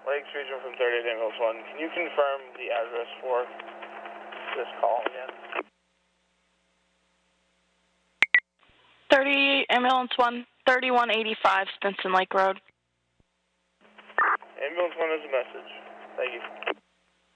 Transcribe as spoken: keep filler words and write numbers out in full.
Lakes Region from thirty-eight Ambulance one. Can you confirm the address for this call again? thirty-eight Ambulance one, thirty-one eighty-five Stinson Lake Road. Ambulance one is a message. Thank you.